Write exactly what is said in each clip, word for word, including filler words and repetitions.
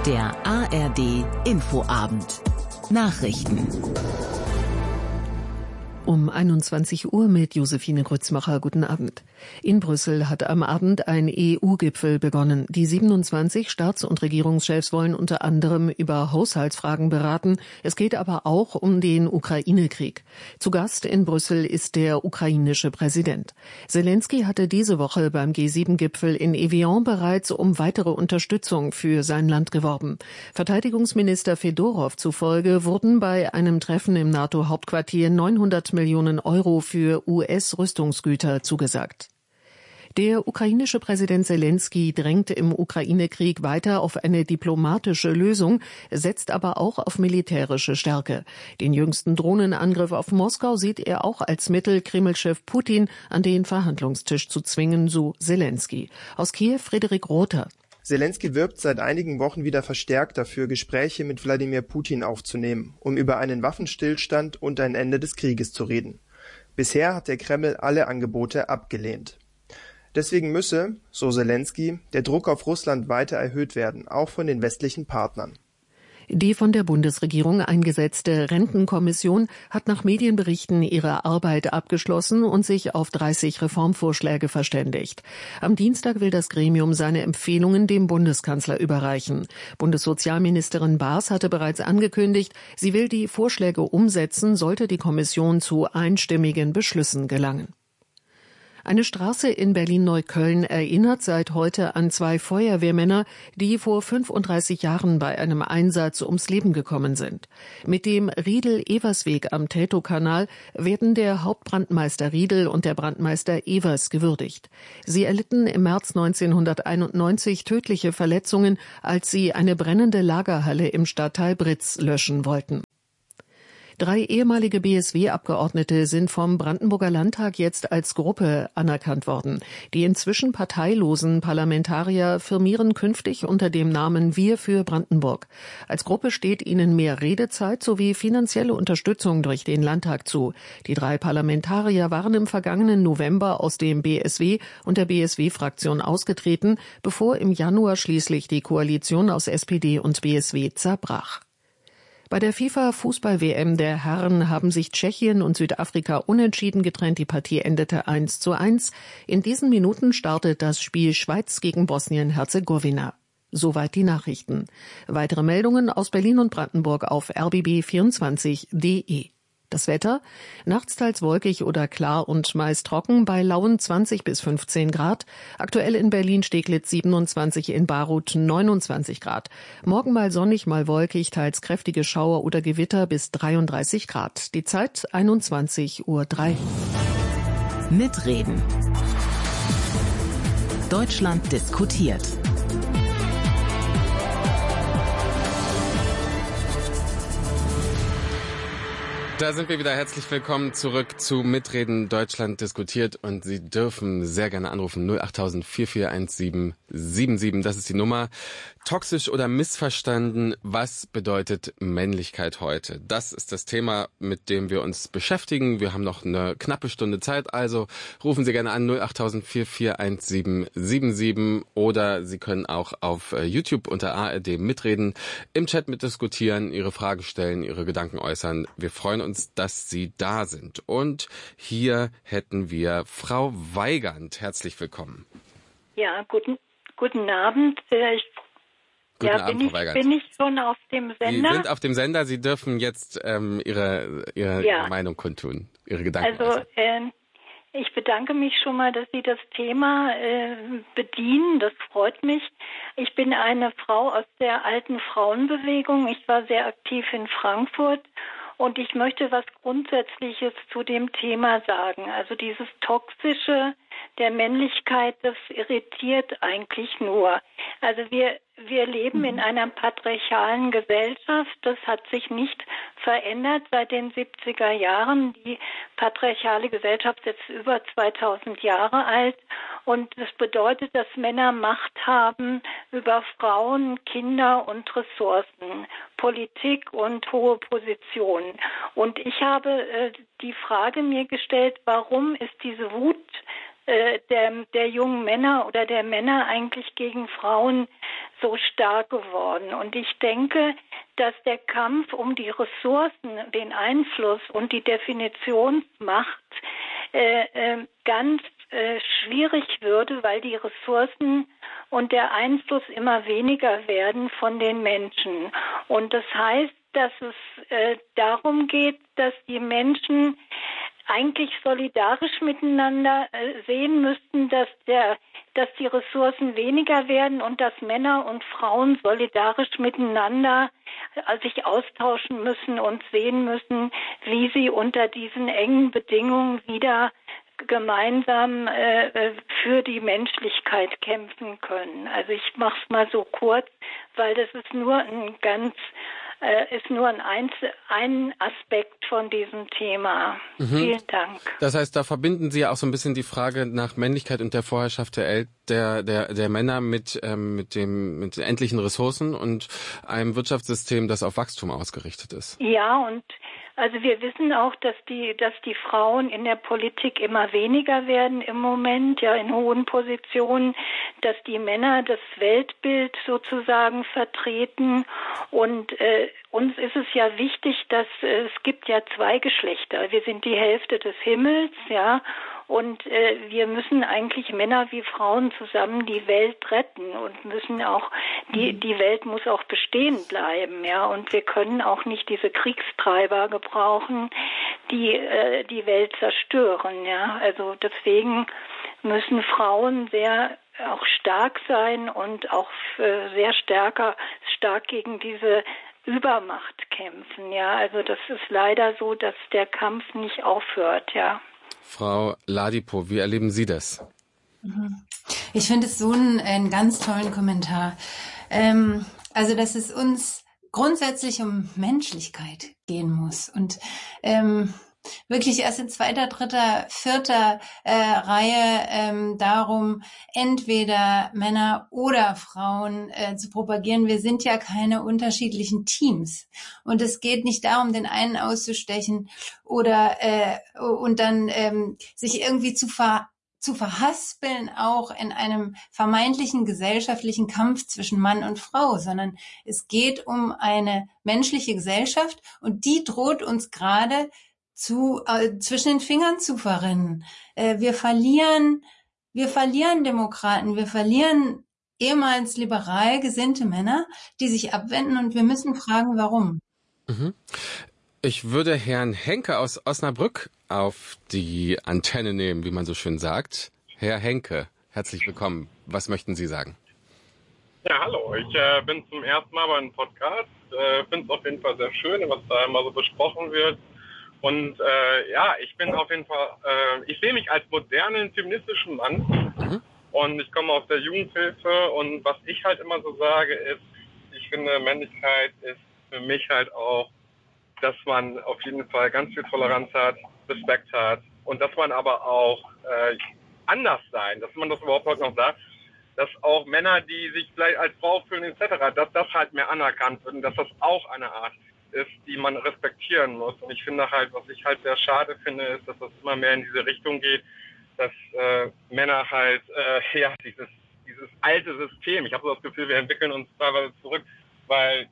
Der A R D Infoabend. Nachrichten. Um einundzwanzig Uhr mit Josephine Grützmacher. Guten Abend. In Brüssel hat am Abend ein E U-Gipfel begonnen. Die siebenundzwanzig Staats- und Regierungschefs wollen unter anderem über Haushaltsfragen beraten. Es geht aber auch um den Ukraine-Krieg. Zu Gast in Brüssel ist der ukrainische Präsident. Selensky hatte diese Woche beim G sieben Gipfel in Evian bereits um weitere Unterstützung für sein Land geworben. Verteidigungsminister Fedorow zufolge wurden bei einem Treffen im NATO-Hauptquartier neunhundert Millionen Euro für U S-Rüstungsgüter zugesagt. Der ukrainische Präsident Selensky drängt im Ukraine-Krieg weiter auf eine diplomatische Lösung, setzt aber auch auf militärische Stärke. Den jüngsten Drohnenangriff auf Moskau sieht er auch als Mittel, Kreml-Chef Putin an den Verhandlungstisch zu zwingen, so Selensky. Aus Kiew Frederik Rother. Selensky wirbt seit einigen Wochen wieder verstärkt dafür, Gespräche mit Wladimir Putin aufzunehmen, um über einen Waffenstillstand und ein Ende des Krieges zu reden. Bisher hat der Kreml alle Angebote abgelehnt. Deswegen müsse, so Selensky, der Druck auf Russland weiter erhöht werden, auch von den westlichen Partnern. Die von der Bundesregierung eingesetzte Rentenkommission hat nach Medienberichten ihre Arbeit abgeschlossen und sich auf dreißig Reformvorschläge verständigt. Am Dienstag will das Gremium seine Empfehlungen dem Bundeskanzler überreichen. Bundessozialministerin Baas hatte bereits angekündigt, sie will die Vorschläge umsetzen, sollte die Kommission zu einstimmigen Beschlüssen gelangen. Eine Straße in Berlin-Neukölln erinnert seit heute an zwei Feuerwehrmänner, die vor fünfunddreißig Jahren bei einem Einsatz ums Leben gekommen sind. Mit dem Riedel-Evers-Weg am Teltowkanal werden der Hauptbrandmeister Riedel und der Brandmeister Evers gewürdigt. Sie erlitten im März neunzehnhunderteinundneunzig tödliche Verletzungen, als sie eine brennende Lagerhalle im Stadtteil Britz löschen wollten. Drei ehemalige B S W-Abgeordnete sind vom Brandenburger Landtag jetzt als Gruppe anerkannt worden. Die inzwischen parteilosen Parlamentarier firmieren künftig unter dem Namen Wir für Brandenburg. Als Gruppe steht ihnen mehr Redezeit sowie finanzielle Unterstützung durch den Landtag zu. Die drei Parlamentarier waren im vergangenen November aus dem B S W und der B S W-Fraktion ausgetreten, bevor im Januar schließlich die Koalition aus S P D und B S W zerbrach. Bei der FIFA-Fußball-W M der Herren haben sich Tschechien und Südafrika unentschieden getrennt. Die Partie endete eins zu eins. In diesen Minuten startet das Spiel Schweiz gegen Bosnien-Herzegowina. Soweit die Nachrichten. Weitere Meldungen aus Berlin und Brandenburg auf r b b vierundzwanzig punkt d e. Das Wetter? Nachts teils wolkig oder klar und meist trocken bei lauen zwanzig bis fünfzehn Grad. Aktuell in Berlin-Steglitz siebenundzwanzig, in Baruth neunundzwanzig Grad. Morgen mal sonnig, mal wolkig, teils kräftige Schauer oder Gewitter bis dreiunddreißig Grad. Die Zeit einundzwanzig Uhr drei. Mitreden. Deutschland diskutiert. Da sind wir wieder. Herzlich willkommen zurück zu Mitreden Deutschland diskutiert und Sie dürfen sehr gerne anrufen null acht vier vier eins sieben sieben sieben. Das ist die Nummer. Toxisch oder missverstanden, was bedeutet Männlichkeit heute? Das ist das Thema, mit dem wir uns beschäftigen. Wir haben noch eine knappe Stunde Zeit, also rufen Sie gerne an null acht vier vier eins sieben sieben sieben oder Sie können auch auf YouTube unter A R D mitreden, im Chat mitdiskutieren, Ihre Frage stellen, Ihre Gedanken äußern. Wir freuen uns, dass Sie da sind. Und hier hätten wir Frau Weigand. Herzlich willkommen. Ja, guten, guten Abend. Ich, guten ja, Abend, bin Frau ich, Weigand. Bin ich schon auf dem Sender? Sie sind auf dem Sender. Sie dürfen jetzt ähm, Ihre, Ihre, ja. Ihre Meinung kundtun, Ihre Gedanken Also, äußern. äh, ich bedanke mich schon mal, dass Sie das Thema äh, bedienen. Das freut mich. Ich bin eine Frau aus der alten Frauenbewegung. Ich war sehr aktiv in Frankfurt. Und ich möchte was Grundsätzliches zu dem Thema sagen. Also dieses Toxische der Männlichkeit, das irritiert eigentlich nur. Also wir, wir leben in einer patriarchalen Gesellschaft. Das hat sich nicht verändert seit den siebziger Jahren. Die patriarchale Gesellschaft ist jetzt über zweitausend Jahre alt. Und das bedeutet, dass Männer Macht haben über Frauen, Kinder und Ressourcen, Politik und hohe Positionen. Und ich habe äh, die Frage mir gestellt, warum ist diese Wut äh, der, der jungen Männer oder der Männer eigentlich gegen Frauen so stark geworden. Und ich denke, dass der Kampf um die Ressourcen, den Einfluss und die Definitionsmacht äh, äh, ganz äh, schwierig würde, weil die Ressourcen und der Einfluss immer weniger werden von den Menschen. Und das heißt, dass es äh, darum geht, dass die Menschen eigentlich solidarisch miteinander äh, sehen müssten, dass der, dass die Ressourcen weniger werden und dass Männer und Frauen solidarisch miteinander äh, sich austauschen müssen und sehen müssen, wie sie unter diesen engen Bedingungen wieder gemeinsam äh, für die Menschlichkeit kämpfen können. Also ich mache es mal so kurz, weil das ist nur ein ganz äh, ist nur ein, Einzel ein Aspekt von diesem Thema. Mhm. Vielen Dank. Das heißt, da verbinden Sie ja auch so ein bisschen die Frage nach Männlichkeit und der Vorherrschaft der El der der der Männer mit ähm, mit dem mit den endlichen Ressourcen und einem Wirtschaftssystem, das auf Wachstum ausgerichtet ist. Ja, und also wir wissen auch, dass die, dass die Frauen in der Politik immer weniger werden im Moment, ja in hohen Positionen, dass die Männer das Weltbild sozusagen vertreten. Und äh, uns ist es ja wichtig, dass äh, es gibt ja zwei Geschlechter. Wir sind die Hälfte des Himmels, ja. Und äh, wir müssen eigentlich Männer wie Frauen zusammen die Welt retten und müssen auch die die Welt muss auch bestehen bleiben, ja. Und wir können auch nicht diese Kriegstreiber gebrauchen, die äh, die Welt zerstören, ja. Also deswegen müssen Frauen sehr auch stark sein und auch äh, sehr stärker stark gegen diese Übermacht kämpfen, ja. Also das ist leider so, dass der Kampf nicht aufhört, ja. Frau Ladipo, wie erleben Sie das? Ich finde es so einen, einen ganz tollen Kommentar. Ähm, also, dass es uns grundsätzlich um Menschlichkeit gehen muss und ähm, wirklich erst in zweiter, dritter, vierter äh, Reihe ähm, darum, entweder Männer oder Frauen äh, zu propagieren. Wir sind ja keine unterschiedlichen Teams. Und es geht nicht darum, den einen auszustechen oder äh, und dann ähm, sich irgendwie zu ver zu verhaspeln, auch in einem vermeintlichen gesellschaftlichen Kampf zwischen Mann und Frau, sondern es geht um eine menschliche Gesellschaft und die droht uns gerade zu äh, zwischen den Fingern zu verrinnen. Äh, wir verlieren, wir verlieren Demokraten, wir verlieren ehemals liberal gesinnte Männer, die sich abwenden und wir müssen fragen, warum. Mhm. Ich würde Herrn Henke aus Osnabrück auf die Antenne nehmen, wie man so schön sagt. Herr Henke, herzlich willkommen. Was möchten Sie sagen? Ja, hallo. Ich äh, bin zum ersten Mal bei einem Podcast. Äh, finde es auf jeden Fall sehr schön, was da immer so besprochen wird. Und äh, ja, ich bin auf jeden Fall, äh, ich sehe mich als modernen, feministischen Mann. Mhm. Und ich komme aus der Jugendhilfe. Und was ich halt immer so sage, ist, ich finde, Männlichkeit ist für mich halt auch, dass man auf jeden Fall ganz viel Toleranz hat, Respekt hat und dass man aber auch äh, anders sein, dass man das überhaupt heute noch sagt, dass auch Männer, die sich vielleicht als Frau fühlen et cetera, dass das halt mehr anerkannt wird und dass das auch eine Art ist, die man respektieren muss. Und ich finde halt, was ich halt sehr schade finde, ist, dass das immer mehr in diese Richtung geht, dass äh, Männer halt, äh, ja, dieses dieses alte System, ich habe so das Gefühl, wir entwickeln uns teilweise zurück, weil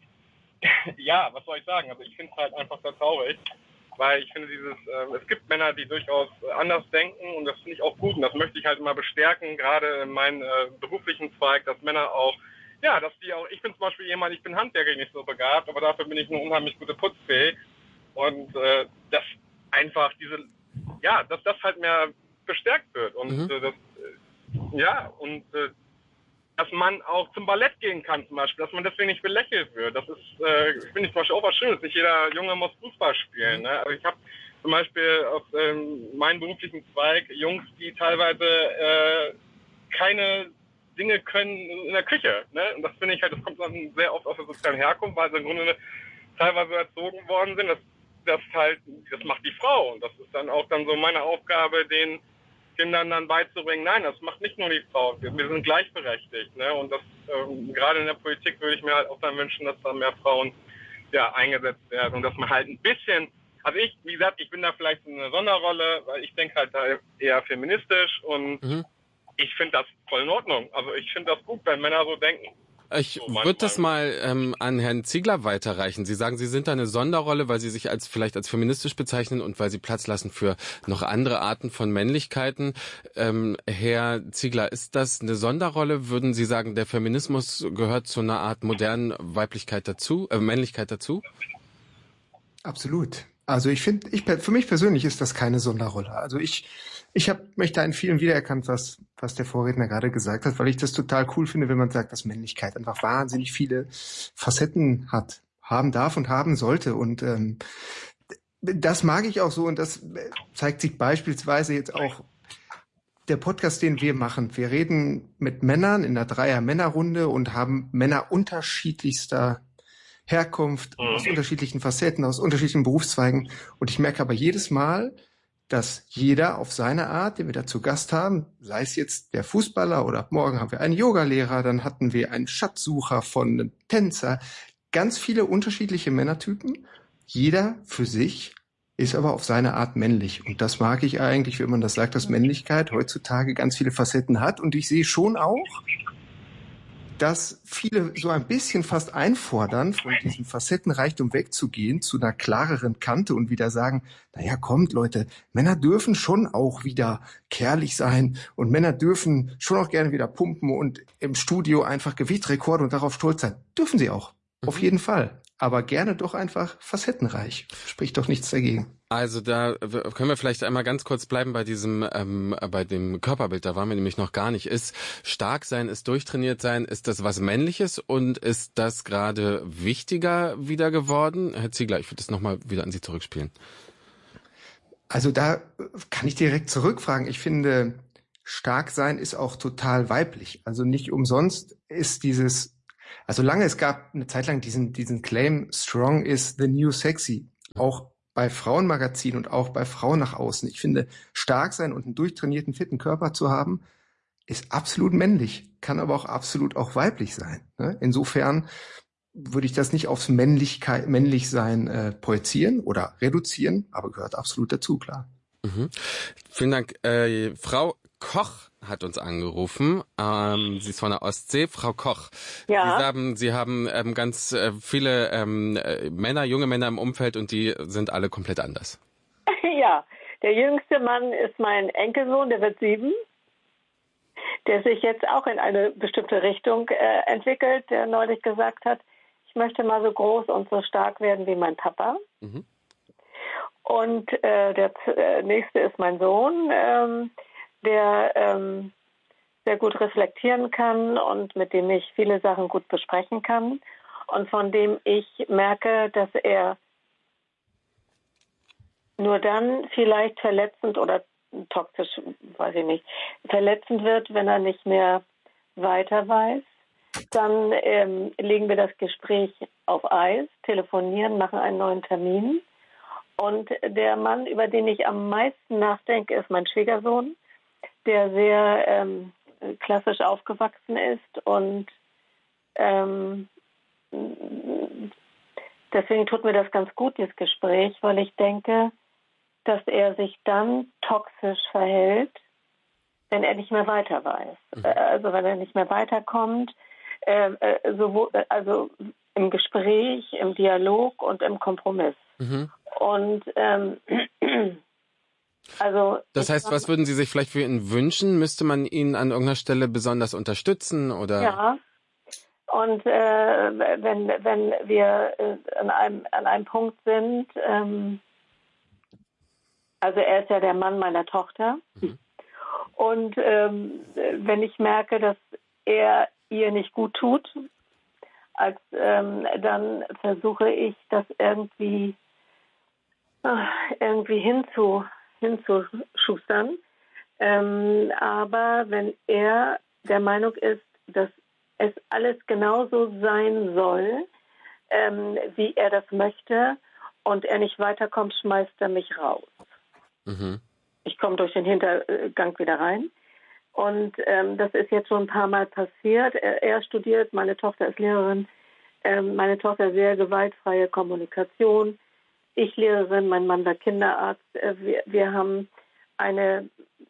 ja, was soll ich sagen? Also ich finde es halt einfach sehr traurig, weil ich finde dieses, äh, es gibt Männer, die durchaus anders denken und das finde ich auch gut und das möchte ich halt immer bestärken, gerade in meinem äh, beruflichen Zweig, dass Männer auch, ja, dass die auch, ich bin zum Beispiel jemand, ich bin handwerklich nicht so begabt, aber dafür bin ich eine unheimlich gute Putzfee und äh, dass einfach diese, ja, dass das halt mehr bestärkt wird und mhm. äh, das, äh, ja, und äh, dass man auch zum Ballett gehen kann zum Beispiel, dass man deswegen nicht belächelt wird. Das ist, äh, finde ich zum Beispiel auch was Schönes. Nicht jeder Junge muss Fußball spielen. Ne? Also ich habe zum Beispiel auf ähm, meinem beruflichen Zweig Jungs, die teilweise äh, keine Dinge können in der Küche. Ne? Und das finde ich halt, das kommt dann sehr oft aus der sozialen Herkunft, weil sie im Grunde teilweise erzogen worden sind. Das, das halt, das macht die Frau. Und das ist dann auch dann so meine Aufgabe, den Kindern dann beizubringen, nein, das macht nicht nur die Frau, wir, wir sind gleichberechtigt, ne? Und das ähm, gerade in der Politik würde ich mir halt auch dann wünschen, dass da mehr Frauen ja eingesetzt werden und dass man halt ein bisschen Also ich, wie gesagt, ich bin da vielleicht in einer Sonderrolle, weil ich denke halt da eher feministisch und mhm. ich finde das voll in Ordnung. Also ich finde das gut, wenn Männer so denken. Ich so, würde das mal ähm, an Herrn Ziegler weiterreichen. Sie sagen, Sie sind da eine Sonderrolle, weil Sie sich als vielleicht als feministisch bezeichnen und weil Sie Platz lassen für noch andere Arten von Männlichkeiten. Ähm, Herr Ziegler, ist das eine Sonderrolle? Würden Sie sagen, der Feminismus gehört zu einer Art modernen Weiblichkeit dazu, äh, Männlichkeit dazu? Absolut. Also ich finde, ich für mich persönlich ist das keine Sonderrolle. Also ich ich habe mich da in vielen wiedererkannt, was was der Vorredner gerade gesagt hat, weil ich das total cool finde, wenn man sagt, dass Männlichkeit einfach wahnsinnig viele Facetten hat, haben darf und haben sollte. Und ähm, das mag ich auch so und das zeigt sich beispielsweise jetzt auch der Podcast, den wir machen. Wir reden mit Männern in einer Dreier-Männer-Runde und haben Männer unterschiedlichster Herkunft, mhm. aus unterschiedlichen Facetten, aus unterschiedlichen Berufszweigen. Und ich merke aber jedes Mal, dass jeder auf seine Art, den wir da zu Gast haben, sei es jetzt der Fußballer oder morgen haben wir einen Yogalehrer, dann hatten wir einen Schatzsucher von einem Tänzer, ganz viele unterschiedliche Männertypen. Jeder für sich ist aber auf seine Art männlich. Und das mag ich eigentlich, wenn man das sagt, dass Männlichkeit heutzutage ganz viele Facetten hat. Und ich sehe schon auch, dass viele so ein bisschen fast einfordern, von diesem Facettenreichtum wegzugehen, zu einer klareren Kante und wieder sagen, naja, kommt Leute, Männer dürfen schon auch wieder kerlich sein und Männer dürfen schon auch gerne wieder pumpen und im Studio einfach Gewichtsrekorde und darauf stolz sein. Dürfen sie auch, mhm. auf jeden Fall. Aber gerne doch einfach facettenreich. Spricht doch nichts dagegen. Also da können wir vielleicht einmal ganz kurz bleiben bei diesem, ähm, bei dem Körperbild. Da waren wir nämlich noch gar nicht. Ist stark sein, ist durchtrainiert sein, ist das was Männliches und ist das gerade wichtiger wieder geworden? Herr Ziegler, ich würde das nochmal wieder an Sie zurückspielen. Also da kann ich direkt zurückfragen. Ich finde, stark sein ist auch total weiblich. Also nicht umsonst ist dieses Also lange, es gab eine Zeit lang diesen, diesen Claim, strong is the new sexy, auch bei Frauenmagazinen und auch bei Frauen nach außen. Ich finde, stark sein und einen durchtrainierten, fitten Körper zu haben, ist absolut männlich, kann aber auch absolut auch weiblich sein. Ne? Insofern würde ich das nicht aufs Männlichkeit, Männlichsein äh, projizieren oder reduzieren, aber gehört absolut dazu, klar. Mhm. Vielen Dank. Äh, Frau Koch hat uns angerufen. Ähm, sie ist von der Ostsee. Frau Koch, ja. Sie haben, Sie haben ähm, ganz äh, viele ähm, äh, Männer, junge Männer im Umfeld und die sind alle komplett anders. Ja, der jüngste Mann ist mein Enkelsohn, der wird sieben, der sich jetzt auch in eine bestimmte Richtung äh, entwickelt, der neulich gesagt hat, ich möchte mal so groß und so stark werden wie mein Papa. Mhm. Und äh, der äh, nächste ist mein Sohn, ähm, der ähm, sehr gut reflektieren kann und mit dem ich viele Sachen gut besprechen kann und von dem ich merke, dass er nur dann vielleicht verletzend oder toxisch, weiß ich nicht, verletzend wird, wenn er nicht mehr weiter weiß. Dann ähm, legen wir das Gespräch auf Eis, telefonieren, machen einen neuen Termin. Und der Mann, über den ich am meisten nachdenke, ist mein Schwiegersohn, der sehr ähm, klassisch aufgewachsen ist und ähm, deswegen tut mir das ganz gut, dieses Gespräch, weil ich denke, dass er sich dann toxisch verhält, wenn er nicht mehr weiter weiß. Mhm. Also wenn er nicht mehr weiterkommt, äh, äh, sowohl, also im Gespräch, im Dialog und im Kompromiss. Mhm. Und ähm, also das heißt, was würden Sie sich vielleicht für ihn wünschen? Müsste man ihn an irgendeiner Stelle besonders unterstützen oder? Ja. Und äh, wenn wenn wir äh, an einem an einem Punkt sind, ähm, also er ist ja der Mann meiner Tochter, mhm. und ähm, wenn ich merke, dass er ihr nicht gut tut, als ähm, dann versuche ich das irgendwie ach, irgendwie hinzu hinzuschustern. Ähm, aber wenn er der Meinung ist, dass es alles genauso sein soll, ähm, wie er das möchte, und er nicht weiterkommt, schmeißt er mich raus. Mhm. Ich komme durch den Hintergang wieder rein. Und ähm, das ist jetzt schon ein paar Mal passiert. Er, er studiert, meine Tochter ist Lehrerin. Ähm, meine Tochter sehr gewaltfreie Kommunikation. ich Lehrerin, mein Mann war Kinderarzt. Äh, wir, wir haben eine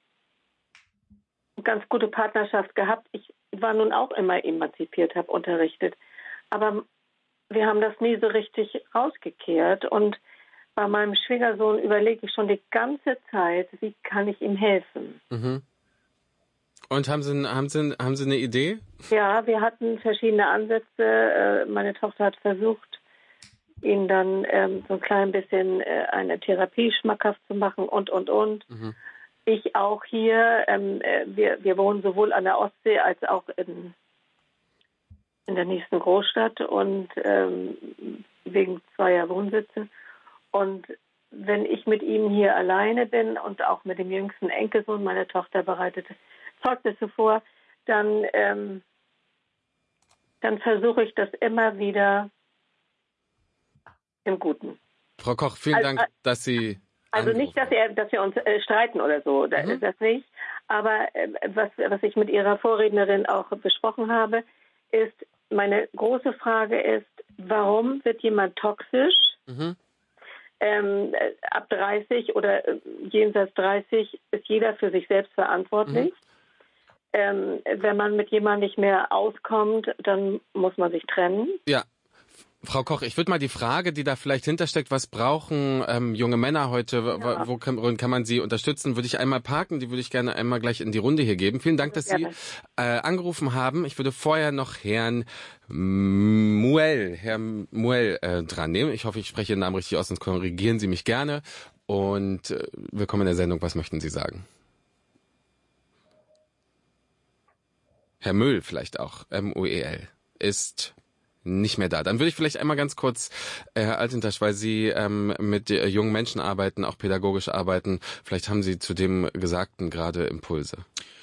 ganz gute Partnerschaft gehabt. Ich war nun auch immer emanzipiert, habe unterrichtet. Aber wir haben das nie so richtig rausgekehrt. Und bei meinem Schwiegersohn überlege ich schon die ganze Zeit, wie kann ich ihm helfen. Mhm. Und haben Sie, haben, Sie, haben Sie eine Idee? Ja, wir hatten verschiedene Ansätze. Meine Tochter hat versucht, ihn dann ähm, so ein klein bisschen äh, eine Therapie schmackhaft zu machen und, und, und. Mhm. Ich auch hier. Ähm, wir, wir wohnen sowohl an der Ostsee als auch in, in der nächsten Großstadt und ähm, wegen zweier Wohnsitze. Und wenn ich mit ihm hier alleine bin und auch mit dem jüngsten Enkelsohn, meine Tochter bereitet Zeugnisse vor, dann, ähm, dann versuche ich das immer wieder im Guten. Frau Koch, vielen also, Dank, dass Sie... Also angerufen. Nicht, dass, er, dass wir uns äh, streiten oder so, da, mhm. das nicht. Aber äh, was, was ich mit Ihrer Vorrednerin auch besprochen habe, ist, meine große Frage ist, warum wird jemand toxisch? Mhm. Ähm, ab dreißig oder äh, jenseits dreißig ist jeder für sich selbst verantwortlich. Mhm. Ähm, wenn man mit jemandem nicht mehr auskommt, dann muss man sich trennen. Ja. Frau Koch, ich würde mal die Frage, die da vielleicht hintersteckt, was brauchen ähm, junge Männer heute, ja. wo kann, kann man sie unterstützen, würde ich einmal parken, die würde ich gerne einmal gleich in die Runde hier geben. Vielen Dank, dass Sie äh, angerufen haben. Ich würde vorher noch Herrn Muel, Herrn Muel äh, dran nehmen. Ich hoffe, ich spreche Ihren Namen richtig aus, sonst korrigieren Sie mich gerne. Und äh, willkommen in der Sendung. Was möchten Sie sagen? Herr Müll vielleicht auch, M U E L, ist... nicht mehr da. Dann würde ich vielleicht einmal ganz kurz, äh, Herr Altintasch, weil Sie ähm, mit äh, jungen Menschen arbeiten, auch pädagogisch arbeiten, vielleicht haben Sie zu dem Gesagten gerade Impulse.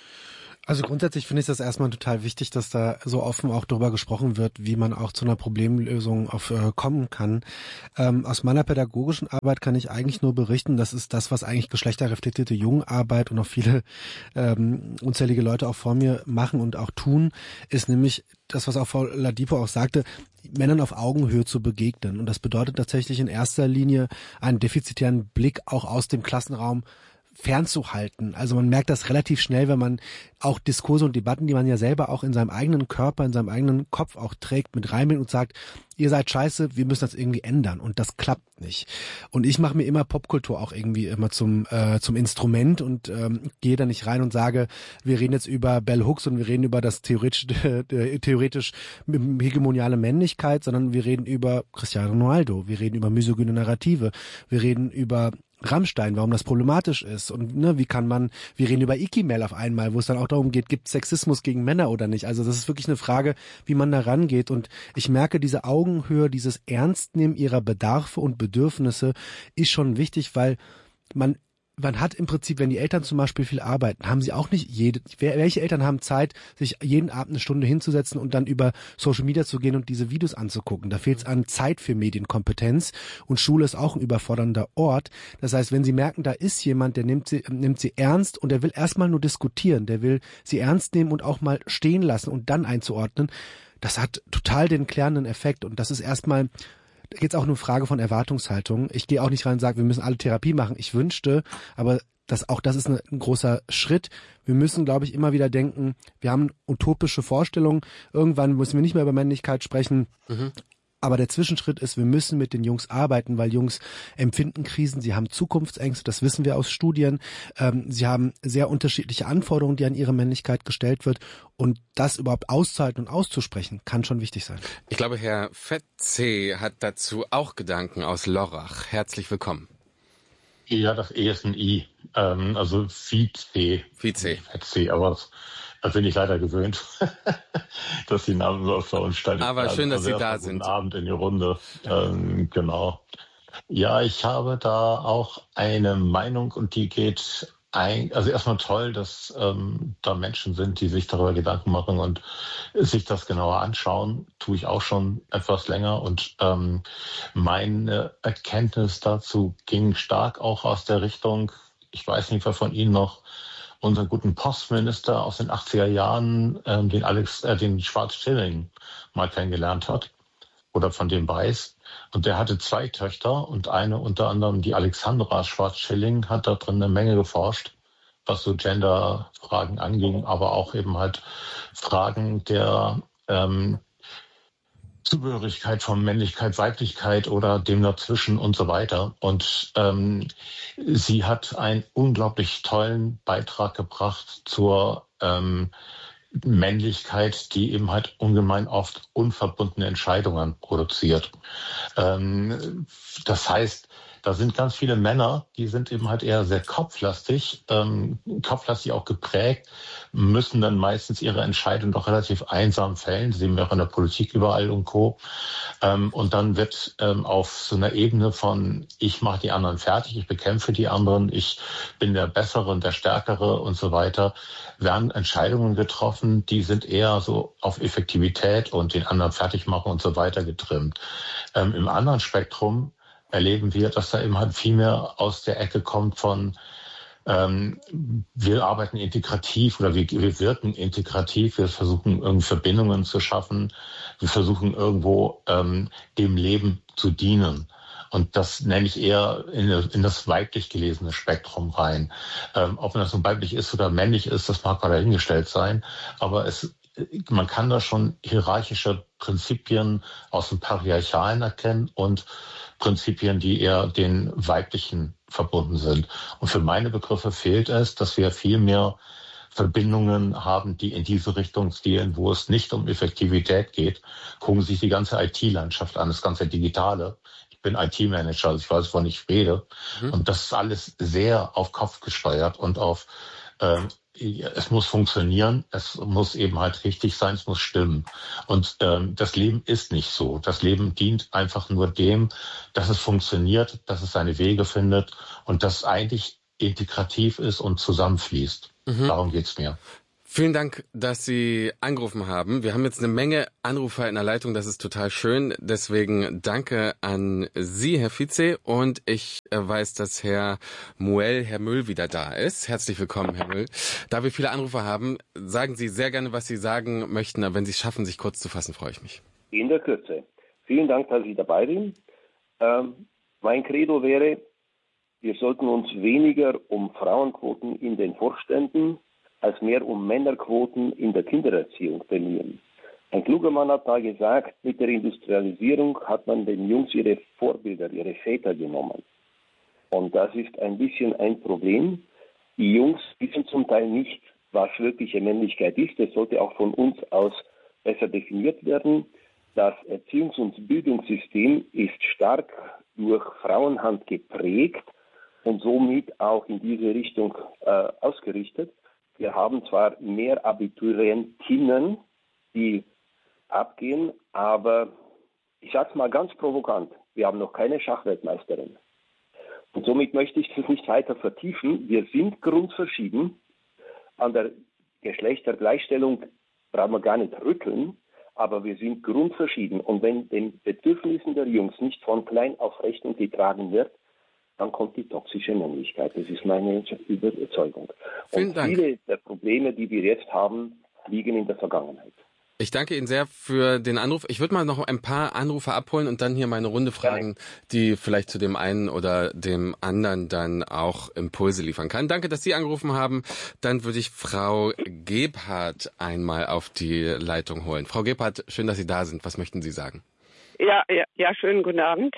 Also grundsätzlich finde ich das erstmal total wichtig, dass da so offen auch darüber gesprochen wird, wie man auch zu einer Problemlösung auf, äh, kommen kann. Ähm, aus meiner pädagogischen Arbeit kann ich eigentlich nur berichten, das ist das, was eigentlich geschlechterreflektierte Jugendarbeit und auch viele ähm, unzählige Leute auch vor mir machen und auch tun, ist nämlich das, was auch Frau Ladipo auch sagte, Männern auf Augenhöhe zu begegnen. Und das bedeutet tatsächlich in erster Linie einen defizitären Blick auch aus dem Klassenraum fernzuhalten. Also man merkt das relativ schnell, wenn man auch Diskurse und Debatten, die man ja selber auch in seinem eigenen Körper, in seinem eigenen Kopf auch trägt, mit reinbringt und sagt, ihr seid scheiße, wir müssen das irgendwie ändern. Und das klappt nicht. Und ich mache mir immer Popkultur auch irgendwie immer zum äh, zum Instrument und ähm, gehe da nicht rein und sage, wir reden jetzt über Bell Hooks und wir reden über das theoretisch äh, theoretisch hegemoniale Männlichkeit, sondern wir reden über Cristiano Ronaldo, wir reden über misogyne Narrative, wir reden über Rammstein, warum das problematisch ist und ne, wie kann man, wir reden über Ikimel auf einmal, wo es dann auch darum geht, gibt es Sexismus gegen Männer oder nicht? Also das ist wirklich eine Frage, wie man da rangeht und ich merke, diese Augenhöhe, dieses Ernstnehmen ihrer Bedarfe und Bedürfnisse ist schon wichtig, weil man Man hat im Prinzip, wenn die Eltern zum Beispiel viel arbeiten, haben sie auch nicht jede, welche Eltern haben Zeit, sich jeden Abend eine Stunde hinzusetzen und dann über Social Media zu gehen und diese Videos anzugucken. Da fehlt es an Zeit für Medienkompetenz und Schule ist auch ein überfordernder Ort. Das heißt, wenn sie merken, da ist jemand, der nimmt sie, nimmt sie ernst und der will erstmal nur diskutieren, der will sie ernst nehmen und auch mal stehen lassen und dann einzuordnen, das hat total den klärenden Effekt und das ist erstmal, da geht es auch nur eine Frage von Erwartungshaltung. Ich gehe auch nicht rein und sage, wir müssen alle Therapie machen. Ich wünschte, aber das, auch das ist eine, ein großer Schritt. Wir müssen, glaube ich, immer wieder denken, wir haben utopische Vorstellungen. Irgendwann müssen wir nicht mehr über Männlichkeit sprechen. Mhm. Aber der Zwischenschritt ist, wir müssen mit den Jungs arbeiten, weil Jungs empfinden Krisen, sie haben Zukunftsängste, das wissen wir aus Studien. Ähm, sie haben sehr unterschiedliche Anforderungen, die an ihre Männlichkeit gestellt wird. Und das überhaupt auszuhalten und auszusprechen, kann schon wichtig sein. Ich glaube, Herr Fetze hat dazu auch Gedanken aus Lörrach. Herzlich willkommen. Ja, das E ist ein I. Ähm, also Vize. Vize. Fetze, aber das, das bin ich leider gewöhnt, dass die Namen so öfter uns stellen. Aber schön, dass also Sie da sind. Guten Abend in die Runde. Ähm, genau. Ja, ich habe da auch eine Meinung und die geht ein, also erstmal toll, dass ähm, da Menschen sind, die sich darüber Gedanken machen und sich das genauer anschauen. Tue ich auch schon etwas länger und ähm, meine Erkenntnis dazu ging stark auch aus der Richtung, ich weiß nicht, wer von Ihnen noch unseren guten Postminister aus den achtziger Jahren, ähm, den Alex, äh, den Schwarz-Schilling mal kennengelernt hat. oder von dem weiß. Und der hatte zwei Töchter und eine unter anderem, die Alexandra Schwarz-Schilling, hat da drin eine Menge geforscht, was so Gender-Fragen anging, aber auch eben halt Fragen der ähm, Zugehörigkeit von Männlichkeit, Weiblichkeit oder dem dazwischen und so weiter. Und ähm, sie hat einen unglaublich tollen Beitrag gebracht zur ähm, Männlichkeit, die eben halt ungemein oft unverbundene Entscheidungen produziert. Ähm, das heißt, da sind ganz viele Männer, die sind eben halt eher sehr kopflastig, ähm, kopflastig auch geprägt, müssen dann meistens ihre Entscheidung doch relativ einsam fällen, sehen wir auch in der Politik überall und Co. Ähm, und dann wird ähm, auf so einer Ebene von ich mache die anderen fertig, ich bekämpfe die anderen, ich bin der Bessere und der Stärkere und so weiter, werden Entscheidungen getroffen, die sind eher so auf Effektivität und den anderen fertig machen und so weiter getrimmt. Ähm, im anderen Spektrum erleben wir, dass da eben halt viel mehr aus der Ecke kommt von ähm, wir arbeiten integrativ oder wir, wir wirken integrativ, wir versuchen irgendwie Verbindungen zu schaffen, wir versuchen irgendwo ähm, dem Leben zu dienen. Und das nenne ich eher in, in das weiblich gelesene Spektrum rein. Ähm, ob das nun weiblich ist oder männlich ist, das mag mal dahingestellt sein, aber es man kann da schon hierarchische Prinzipien aus dem Patriarchalen erkennen und Prinzipien, die eher den Weiblichen verbunden sind. Und für meine Begriffe fehlt es, dass wir viel mehr Verbindungen haben, die in diese Richtung zielen, wo es nicht um Effektivität geht. Gucken Sie sich die ganze I T-Landschaft an, das ganze Digitale. Ich bin I T-Manager, also ich weiß, wovon ich rede. Mhm. Und das ist alles sehr auf Kopf gesteuert und auf ähm, es muss funktionieren, es muss eben halt richtig sein, es muss stimmen. Und ähm, das Leben ist nicht so. Das Leben dient einfach nur dem, dass es funktioniert, dass es seine Wege findet und dass es eigentlich integrativ ist und zusammenfließt. Mhm. Darum geht's mir. Vielen Dank, dass Sie angerufen haben. Wir haben jetzt eine Menge Anrufer in der Leitung, das ist total schön. Deswegen danke an Sie, Herr Vize. Und ich weiß, dass Herr Muel, Herr Müll wieder da ist. Herzlich willkommen, Herr Müll. Da wir viele Anrufer haben, sagen Sie sehr gerne, was Sie sagen möchten. Aber wenn Sie es schaffen, sich kurz zu fassen, freue ich mich. In der Kürze. Vielen Dank, dass ich dabei bin. Ähm, mein Credo wäre, wir sollten uns weniger um Frauenquoten in den Vorständen als mehr um Männerquoten in der Kindererziehung bemühen. Ein kluger Mann hat mal gesagt, mit der Industrialisierung hat man den Jungs ihre Vorbilder, ihre Väter genommen. Und das ist ein bisschen ein Problem. Die Jungs wissen zum Teil nicht, was wirkliche Männlichkeit ist. Das sollte auch von uns aus besser definiert werden. Das Erziehungs- und Bildungssystem ist stark durch Frauenhand geprägt und somit auch in diese Richtung äh, ausgerichtet. Wir haben zwar mehr Abiturientinnen, die abgehen, aber ich sage es mal ganz provokant, wir haben noch keine Schachweltmeisterin. Und somit möchte ich das nicht weiter vertiefen. Wir sind grundverschieden. An der Geschlechtergleichstellung brauchen wir gar nicht rütteln, aber wir sind grundverschieden. Und wenn den Bedürfnissen der Jungs nicht von klein auf Rechnung getragen wird, dann kommt die toxische Männlichkeit. Das ist meine Überzeugung. Vielen Und Dank. Viele der Probleme, die wir jetzt haben, liegen in der Vergangenheit. Ich danke Ihnen sehr für den Anruf. Ich würde mal noch ein paar Anrufer abholen und dann hier meine Runde fragen, die vielleicht zu dem einen oder dem anderen dann auch Impulse liefern kann. Danke, dass Sie angerufen haben. Dann würde ich Frau Gebhardt einmal auf die Leitung holen. Frau Gebhardt, schön, dass Sie da sind. Was möchten Sie sagen? Ja, ja, ja, schönen guten Abend.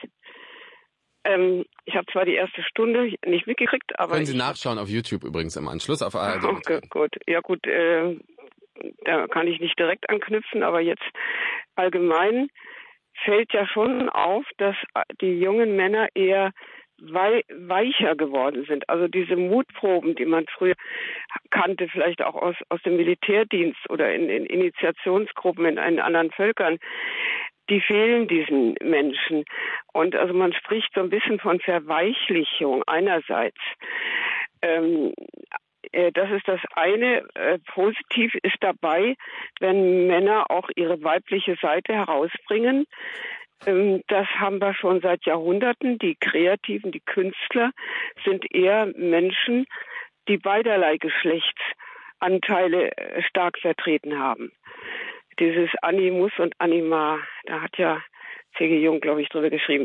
Ähm, ich habe zwar die erste Stunde nicht mitgekriegt, aber... Können Sie nachschauen auf YouTube übrigens im Anschluss auf A R D. Okay, gut. Ja gut, äh, da kann ich nicht direkt anknüpfen, aber jetzt allgemein fällt ja schon auf, dass die jungen Männer eher wei- weicher geworden sind. Also diese Mutproben, die man früher kannte, vielleicht auch aus, aus dem Militärdienst oder in, in Initiationsgruppen in, in anderen Völkern, die fehlen diesen Menschen. Und also man spricht so ein bisschen von Verweichlichung einerseits. Ähm, äh, das ist das eine. Äh, positiv ist dabei, wenn Männer auch ihre weibliche Seite herausbringen. Ähm, das haben wir schon seit Jahrhunderten. Die Kreativen, die Künstler sind eher Menschen, die beiderlei Geschlechtsanteile äh, stark vertreten haben. Dieses Animus und Anima, da hat ja C G Jung, glaube ich, drüber geschrieben.